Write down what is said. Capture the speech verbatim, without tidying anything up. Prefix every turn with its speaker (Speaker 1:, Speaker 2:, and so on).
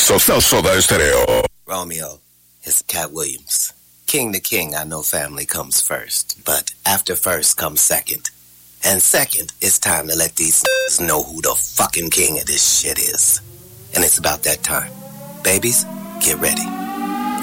Speaker 1: So, so, Soda Stereo.
Speaker 2: Romeo, it's Cat Williams. King to king, I know family comes first. But after first comes second. And second, it's time to let these know who the fucking king of this shit is. And it's about that time. Babies, get ready.